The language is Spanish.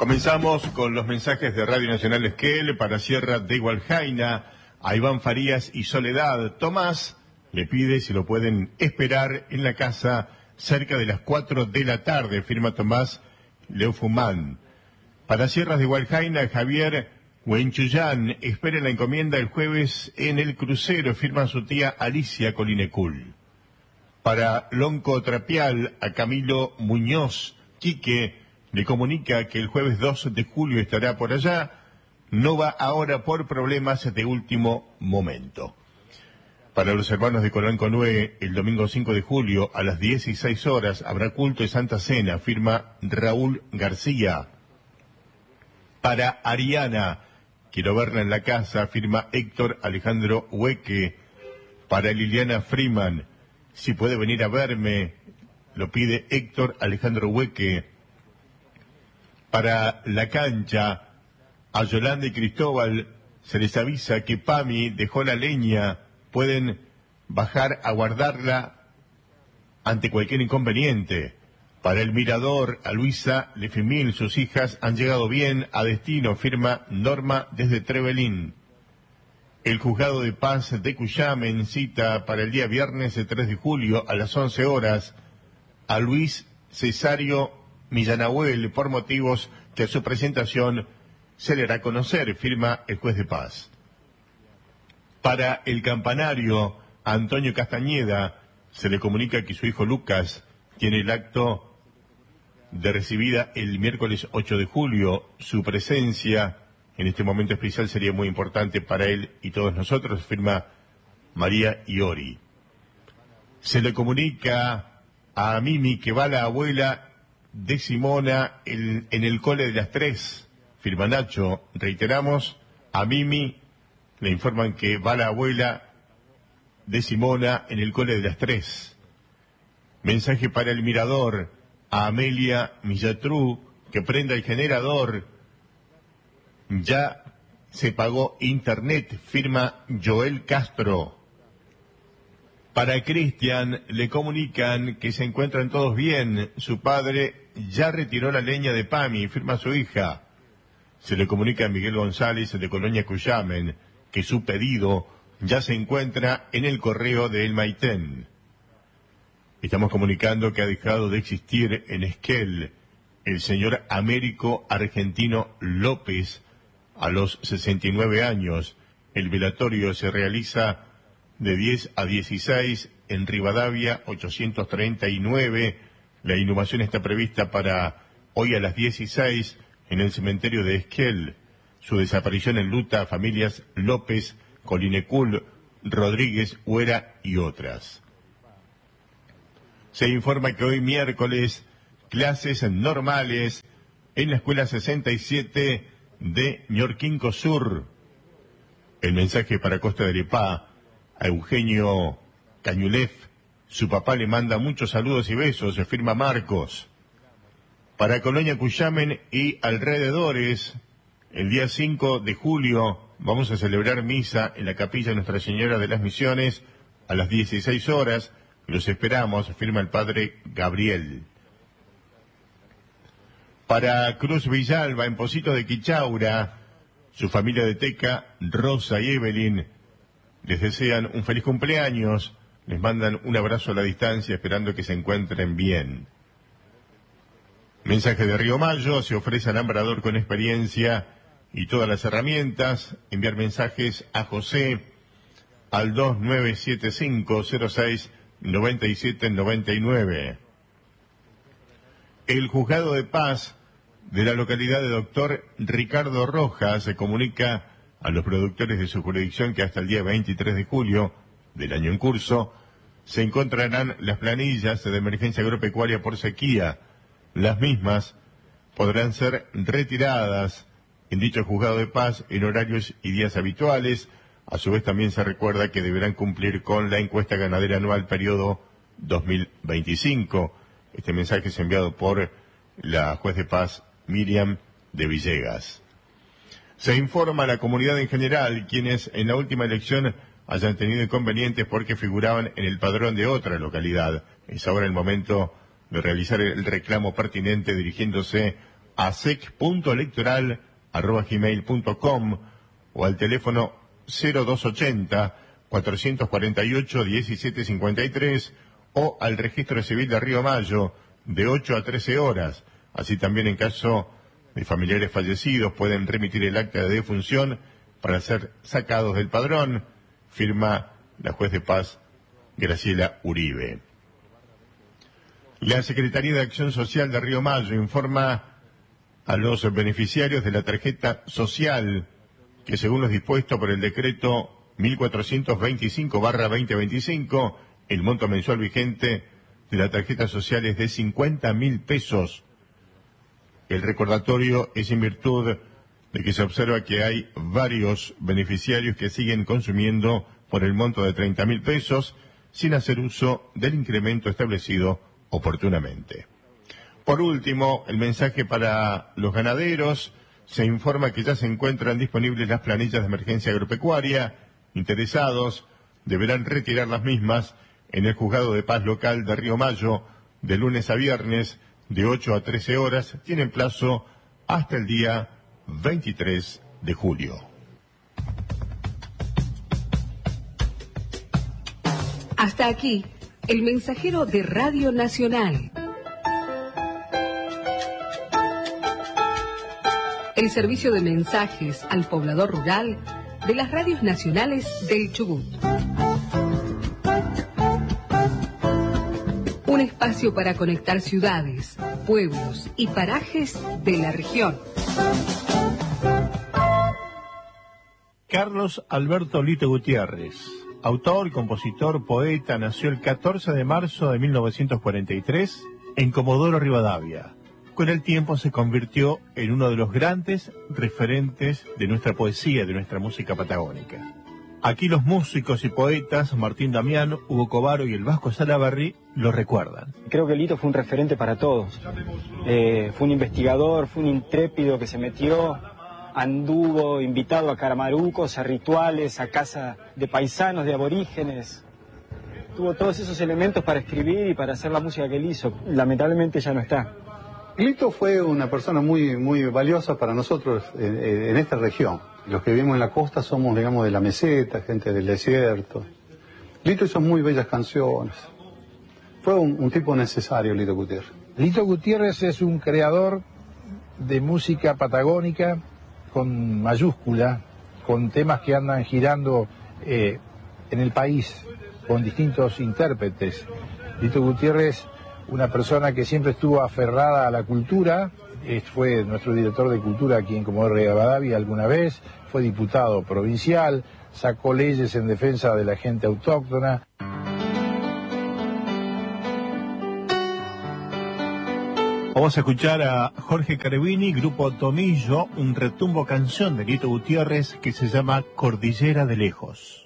Comenzamos con los mensajes de Radio Nacional Esquel para Sierra de Gualjaina, a Iván Farías y Soledad. Tomás le pide si lo pueden esperar en la casa cerca de las 4 de la tarde, firma Tomás Leufumán. Para Sierras de Gualjaina, Javier Huenchuyán espera la encomienda el jueves en el crucero, firma su tía Alicia Colinecul. Para Lonco Trapial, a Camilo Muñoz, Quique le comunica que el jueves 2 de julio estará por allá, no va ahora por problemas de último momento. Para los hermanos de Colón Conue, el domingo 5 de julio a las 16 horas habrá culto y Santa Cena, firma Raúl García. Para Ariana, quiero verla en la casa, firma Héctor Alejandro Hueque. Para Liliana Freeman, si puede venir a verme, lo pide Héctor Alejandro Hueque. Para La Cancha, a Yolanda y Cristóbal se les avisa que Pami dejó la leña, pueden bajar a guardarla ante cualquier inconveniente. Para El Mirador, a Luisa Lefemil, sus hijas han llegado bien a destino, firma Norma desde Trevelín. El Juzgado de Paz de Cuyamen cita para el día viernes 3 de julio a las 11 horas a Luis Cesario Millanahuel por motivos que a su presentación se le hará conocer, firma el juez de paz. Para El Campanario, a Antonio Castañeda se le comunica que su hijo Lucas tiene el acto de recibida el miércoles 8 de julio. Su presencia en este momento especial sería muy importante para él y todos nosotros, firma María Iori. Se le comunica a Mimi que va la abuela de Simona en el cole de las 3, firma Nacho. Reiteramos, a Mimi le informan que va la abuela de Simona en el cole de las 3. Mensaje para El Mirador, a Amelia Millatru, que prenda el generador. Ya se pagó internet, firma Joel Castro. Para Cristian le comunican que se encuentran todos bien. Su padre ya retiró la leña de Pami, firma su hija. Se le comunica a Miguel González de Colonia Cuyamen que su pedido ya se encuentra en el correo de El Maitén. Estamos comunicando que ha dejado de existir en Esquel el señor Américo Argentino López a los 69 años. El velatorio se realiza de 10 a 16 en Rivadavia 839. La inhumación está prevista para hoy a las 16 en el cementerio de Esquel. Su desaparición enluta a familias López, Colinecul, Rodríguez, Huera y otras. Se informa que hoy miércoles clases normales en la escuela 67 de Ñorquinco Sur. El mensaje para Costa de Lepá, a Eugenio Cañulef, su papá le manda muchos saludos y besos, se firma Marcos. Para Colonia Cuyamen y alrededores, el día 5 de julio vamos a celebrar misa en la capilla Nuestra Señora de las Misiones a las 16 horas. Los esperamos, firma el padre Gabriel. Para Cruz Villalba, en Pocitos de Quichaura, su familia de Teca, Rosa y Evelyn, les desean un feliz cumpleaños, les mandan un abrazo a la distancia esperando que se encuentren bien. Mensaje de Río Mayo, se ofrece alambrador con experiencia y todas las herramientas. Enviar mensajes a José al 2975069799. El Juzgado de Paz de la localidad de Doctor Ricardo Rojas se comunica a los productores de su jurisdicción que hasta el día 23 de julio del año en curso se encontrarán las planillas de emergencia agropecuaria por sequía. Las mismas podrán ser retiradas en dicho Juzgado de Paz en horarios y días habituales. A su vez también se recuerda que deberán cumplir con la encuesta ganadera anual periodo 2025. Este mensaje es enviado por la juez de paz Miriam de Villegas. Se informa a la comunidad en general quienes en la última elección hayan tenido inconvenientes porque figuraban en el padrón de otra localidad. Es ahora el momento de realizar el reclamo pertinente dirigiéndose asec.electoral@gmail.com o al teléfono 0280 448 1753 o al registro civil de Río Mayo de 8 a 13 horas. Así también, en caso de familiares fallecidos, pueden remitir el acta de defunción para ser sacados del padrón. Firma la juez de paz Graciela Uribe. La Secretaría de Acción Social de Río Mayo informa a los beneficiarios de la tarjeta social que, según lo dispuesto por el decreto 1425/2025, el monto mensual vigente de la tarjeta social es de 50.000 pesos. El recordatorio es en virtud de que se observa que hay varios beneficiarios que siguen consumiendo por el monto de 30.000 pesos sin hacer uso del incremento establecido oportunamente. Por último, el mensaje para los ganaderos: se informa que ya se encuentran disponibles las planillas de emergencia agropecuaria. Interesados deberán retirar las mismas en el Juzgado de Paz Local de Río Mayo de lunes a viernes de 8 a 13 horas. Tienen plazo hasta el día 23 de julio. Hasta aquí, el mensajero de Radio Nacional. El servicio de mensajes al poblador rural de las radios nacionales del Chubut. Un espacio para conectar ciudades, pueblos y parajes de la región. Carlos Alberto Lito Gutiérrez, autor, compositor, poeta, nació el 14 de marzo de 1943 en Comodoro Rivadavia. Con el tiempo se convirtió en uno de los grandes referentes de nuestra poesía, de nuestra música patagónica. Aquí los músicos y poetas Martín Damián, Hugo Covaro y el Vasco Salaverry lo recuerdan. Creo que Lito fue un referente para todos. Fue un investigador, fue un intrépido que se metió, anduvo invitado a caramarucos, a rituales, a casa de paisanos, de aborígenes. Tuvo todos esos elementos para escribir y para hacer la música que él hizo. Lamentablemente ya no está. Lito fue una persona muy valiosa para nosotros en esta región. Los que vivimos en la costa somos, digamos, de la meseta, gente del desierto. Lito hizo muy bellas canciones. Fue un tipo necesario, Lito Gutiérrez. Lito Gutiérrez es un creador de música patagónica con mayúscula, con temas que andan girando en el país, con distintos intérpretes. Lito Gutiérrez, una persona que siempre estuvo aferrada a la cultura, fue nuestro director de cultura aquí en Comodoro Rivadavia alguna vez, fue diputado provincial, sacó leyes en defensa de la gente autóctona. Vamos a escuchar a Jorge Carevini, Grupo Tomillo, un retumbo canción de Lito Gutiérrez que se llama Cordillera de Lejos.